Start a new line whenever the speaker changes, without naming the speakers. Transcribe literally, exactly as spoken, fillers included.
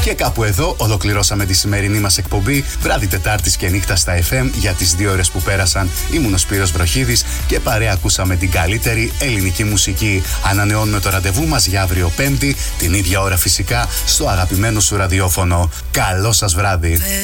Και κάπου εδώ ολοκληρώσαμε τη σημερινή μας εκπομπή. Βράδυ Τετάρτης και νύχτα στα εφ εμ. Για τις δύο ώρες που πέρασαν ήμουν ο Σπύρος Βροχίδης και παρέα ακούσαμε την καλύτερη ελληνική μουσική. Ανανεώνουμε το ραντεβού μας για αύριο Πέμπτη, την ίδια ώρα φυσικά, στο αγαπημένο σου ραδιόφωνο. Καλό σας βράδυ.